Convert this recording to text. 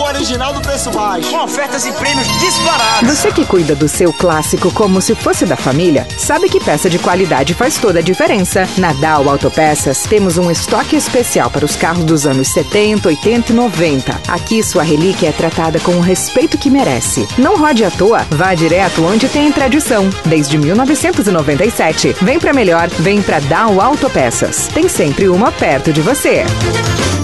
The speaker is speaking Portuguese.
original do preço baixo. Com ofertas e prêmios disparados. Você que cuida do seu clássico como se fosse da família, sabe que peça de qualidade faz toda a diferença. Na Dow Autopeças, temos um estoque especial para os carros dos anos 70, 80 e 90. Aqui sua relíquia é tratada com o respeito que merece. Não rode à toa, vá direto onde tem tradição. Desde 1997. Vem pra melhor, vem pra Dow Autopeças. Tem sempre uma perto de você.